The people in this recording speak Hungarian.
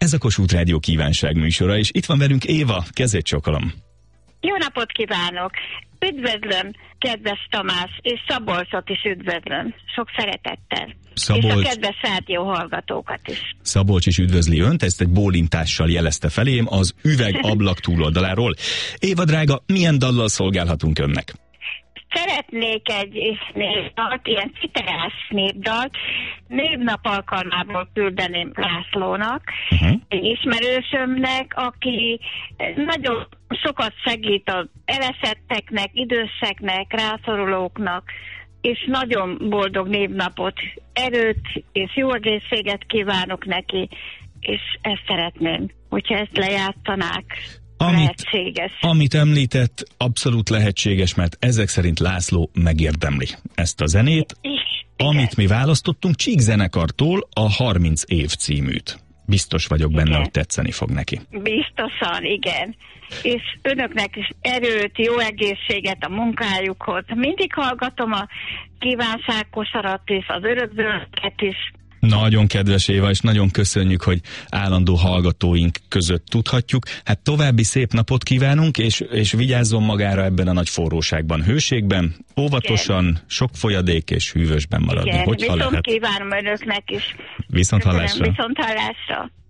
Ez a Kossuth Rádió kívánság műsora, és itt van velünk Éva, kezét csokolom. Jó napot kívánok! Üdvözlöm, kedves Tamás, és Szabolcsot is üdvözlöm. Sok szeretettel. És a kedves rádió hallgatókat is. Szabolcs is üdvözli önt, ezt egy bólintással jelezte felém az üvegablak túloldaláról. Éva drága, milyen dallal szolgálhatunk önnek? Szeretnék egy népdalt, ilyen citerás népdalt, névnap alkalmából küldeném Lászlónak, egy ismerősömnek, aki nagyon sokat segít az eleszetteknek, időseknek, rászorulóknak, és nagyon boldog névnapot, erőt és jó egészséget kívánok neki, és ezt szeretném, hogyha ezt lejátszanák. Amit említett, abszolút lehetséges, mert ezek szerint László megérdemli ezt a zenét. Amit mi választottunk Csíkzenekartól, a 30 év címűt. Biztos vagyok benne, hogy tetszeni fog neki. Biztosan, igen. És önöknek is erőt, jó egészséget a munkájukhoz. Mindig hallgatom a kívánságkosarat és az örökzöldeket is. Nagyon kedves Éva, és nagyon köszönjük, hogy állandó hallgatóink között tudhatjuk. Hát további szép napot kívánunk, és vigyázzon magára ebben a nagy forróságban, hőségben, óvatosan, igen. Sok folyadék és hűvösben maradni. Igen, viszont kívánom önöknek is. Viszont hallásra. Viszont hallásra.